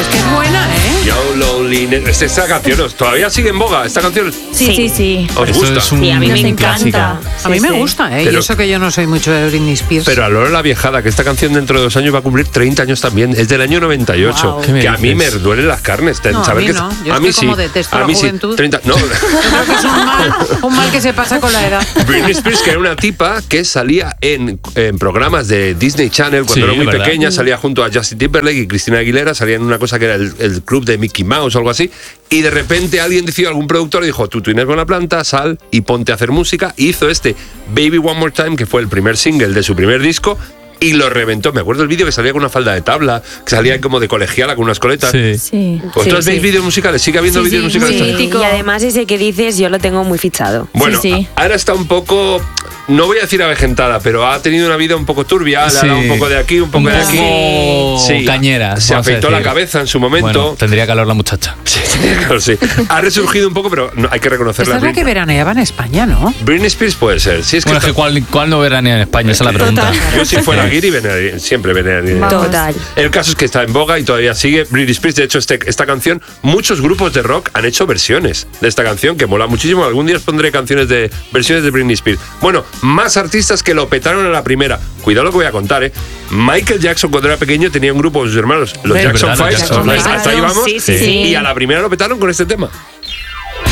es que es buena, ¿eh? Yo Loneliness. Esta canción todavía sigue en boga. Esta canción Sí. ¿os gusta? Sí, a mí me encanta. A mí me gusta, ¿eh? Pero- Y eso que yo no soy mucho de Britney Spears. Pero a Lola la viejada, que esta canción dentro de 2 años va a cumplir 30 años también. Es del año 98. Wow. ¿Qué me Que a mí me dices? duelen las carnes. No, saber a mí que no. Yo a es mí que como detesto a la mí sí. juventud. 30, no. Yo creo que es un mal que se pasa con la edad. Britney Spears, que era una tipa que salía en programas de Disney Channel cuando Sí, era muy ¿verdad? pequeña, salía junto a Justin Timberlake y Christina Aguilera, salía en una cosa que era el club de Mickey Mouse o algo así, y de repente alguien decidió, algún productor dijo, tú tienes buena planta, sal y ponte a hacer música, y hizo este Baby One More Time, que fue el primer single de su primer disco, y lo reventó. Me acuerdo del vídeo que salía con una falda de tabla, que salía como de colegiala con unas coletas. Sí. ¿Vosotros veis vídeos musicales? ¿Sigue habiendo vídeos musicales? Y además ese que dices yo lo tengo muy fichado. Bueno, Sí. ahora está un poco, no voy a decir avejentada, pero ha tenido una vida un poco turbia, le ha dado un poco de aquí, un poco de aquí. Sí. Cañera. Se vamos a afeitó la decir. cabeza en su momento. Bueno, tendría calor la muchacha. Sí, claro, sí. Ha resurgido un poco, pero hay que reconocerla. Esta es la que veraneaba en España, ¿no? Britney Spears puede ser. Sí, es que Bueno, es que ¿cuál no veranea en España? Esa es la pregunta. yo si fuera Guiri, siempre veneraría. Total. El caso es que está en boga y todavía sigue. Britney Spears, de hecho, esta canción, muchos grupos de rock han hecho versiones de esta canción, que mola muchísimo. Algún día os pondré versiones de Britney Spears. Bueno, más artistas que lo petaron a la primera. Cuidado lo que voy a contar, ¿eh? Michael Jackson, cuando era pequeño, tenía un grupo con sus hermanos, los ¿Ves? Jackson ¿Verdad? Los 5. Jackson Five. Hasta ahí vamos. Sí. Y a la primera lo petaron con este tema.